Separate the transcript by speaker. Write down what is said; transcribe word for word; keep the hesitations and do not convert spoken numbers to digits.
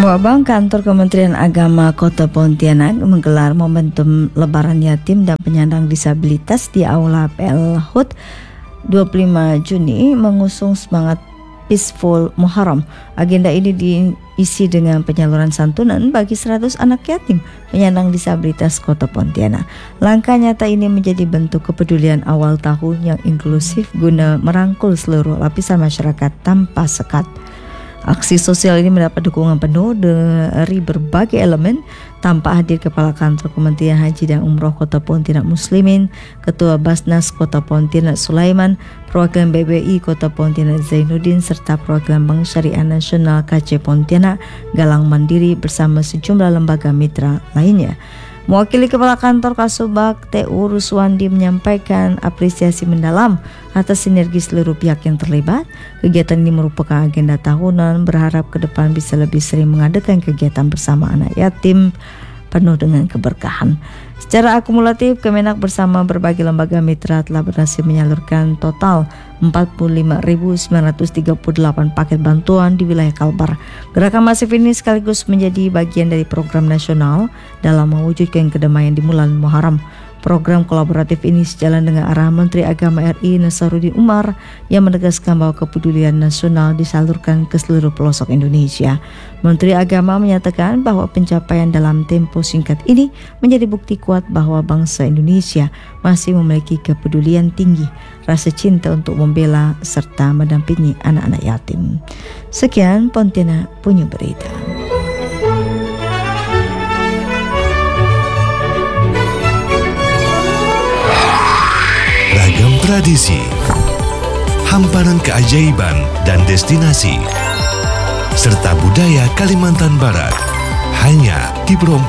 Speaker 1: Muabang Kantor Kementerian Agama Kota Pontianak menggelar momentum Lebaran Yatim dan Penyandang Disabilitas di Aula P L H U D dua puluh lima Juni mengusung semangat Peaceful Muharram. Agenda ini diisi dengan penyaluran santunan bagi seratus anak yatim penyandang disabilitas Kota Pontianak. Langkah nyata ini menjadi bentuk kepedulian awal tahun yang inklusif guna merangkul seluruh lapisan masyarakat tanpa sekat. Aksi sosial ini mendapat dukungan penuh dari berbagai elemen tanpa hadir Kepala Kantor Kementerian Haji dan Umroh Kota Pontianak Muslimin, Ketua Basnas Kota Pontianak Sulaiman, Perwakilan B B I Kota Pontianak Zainuddin, serta Perwakilan Bank Syariah Nasional K C Pontianak, Galang Mandiri bersama sejumlah lembaga mitra lainnya. Mewakili Kepala Kantor Kasubag T U Ruswandi menyampaikan apresiasi mendalam atas sinergi seluruh pihak yang terlibat. Kegiatan ini merupakan agenda tahunan, berharap ke depan bisa lebih sering mengadakan kegiatan bersama anak yatim penuh dengan keberkahan. Secara akumulatif, Kemenak bersama berbagai lembaga mitra telah berhasil menyalurkan total empat puluh lima ribu sembilan ratus tiga puluh delapan paket bantuan di wilayah Kalbar. Gerakan masif ini sekaligus menjadi bagian dari program nasional dalam mewujudkan kedamaian di bulan Muharram. Program kolaboratif ini sejalan dengan arahan Menteri Agama R I Nasaruddin Umar yang menegaskan bahwa kepedulian nasional disalurkan ke seluruh pelosok Indonesia. Menteri Agama menyatakan bahwa pencapaian dalam tempo singkat ini menjadi bukti kuat bahwa bangsa Indonesia masih memiliki kepedulian tinggi, rasa cinta untuk membela serta mendampingi anak-anak yatim. Sekian Pontianak punya berita.
Speaker 2: Ragam tradisi, hamparan keajaiban dan destinasi, serta budaya Kalimantan Barat hanya di Brom